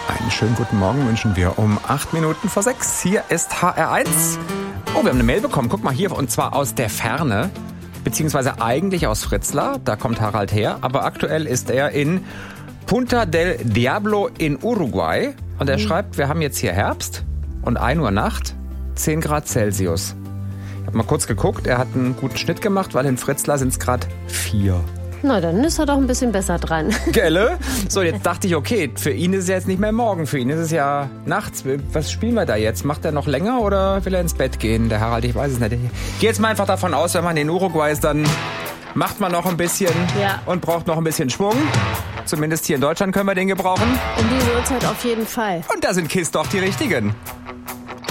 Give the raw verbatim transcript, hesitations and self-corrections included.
Einen schönen guten Morgen wünschen wir um acht Minuten vor sechs. Hier ist H R eins. Oh, wir haben eine Mail bekommen. Guck mal hier, und zwar aus der Ferne. Beziehungsweise eigentlich aus Fritzlar. Da kommt Harald her. Aber aktuell ist er in Punta del Diablo in Uruguay. Und er mhm. schreibt, wir haben jetzt hier Herbst und ein Uhr Nacht, zehn Grad Celsius. Ich habe mal kurz geguckt. Er hat einen guten Schnitt gemacht, weil in Fritzlar sind es gerade vier. Na, dann ist er doch ein bisschen besser dran. Gelle? So, jetzt dachte ich, okay, für ihn ist es jetzt nicht mehr morgen, für ihn ist es ja nachts. Was spielen wir da jetzt? Macht er noch länger oder will er ins Bett gehen? Der Harald, ich weiß es nicht. Ich gehe jetzt mal einfach davon aus, wenn man in Uruguay ist, dann macht man noch ein bisschen ja. und braucht noch ein bisschen Schwung. Zumindest hier in Deutschland können wir den gebrauchen. Um diese Uhrzeit auf jeden Fall. Und da sind Kiss doch die richtigen.